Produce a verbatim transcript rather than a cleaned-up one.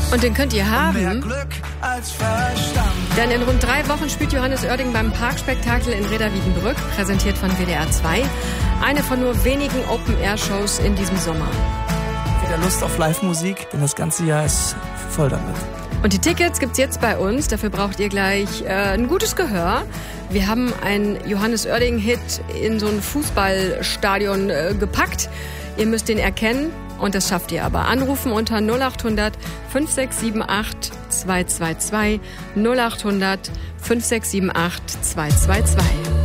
Und den könnt ihr haben. Mehr Glück als Verstand. Denn in rund drei Wochen spielt Johannes Oerding beim Parkspektakel in Reda-Wiedenbrück, präsentiert von W D R zwei. Eine von nur wenigen Open-Air-Shows in diesem Sommer. Wieder Lust auf Live-Musik, denn das ganze Jahr ist voll damit. Und die Tickets gibt's jetzt bei uns. Dafür braucht ihr gleich äh, ein gutes Gehör. Wir haben einen Johannes Oerding-Hit in so ein Fußballstadion äh, gepackt. Ihr müsst den erkennen und das schafft ihr aber. Anrufen unter null acht hundert fünf sechs sieben acht zwei zwei zwei null acht hundert fünf sechs sieben acht zwei zwei zwei.